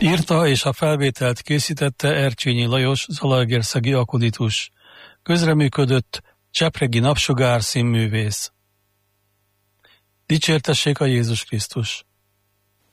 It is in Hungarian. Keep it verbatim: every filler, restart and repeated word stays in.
Írta és a felvételt készítette Ercsényi Lajos, zalaegerszegi akonitus. Közreműködött Csepregi Napsugár színművész. Dicsértessék a Jézus Krisztus!